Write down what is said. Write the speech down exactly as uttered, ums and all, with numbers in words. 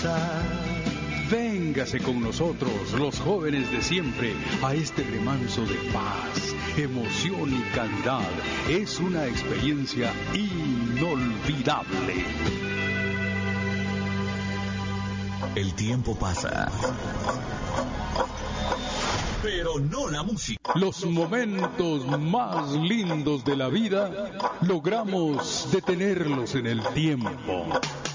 pasar. Véngase con nosotros, los jóvenes de siempre, a este remanso de paz, emoción y calidad. Es una experiencia inolvidable. El tiempo pasa, pero no la música. Los momentos más lindos de la vida logramos detenerlos en el tiempo.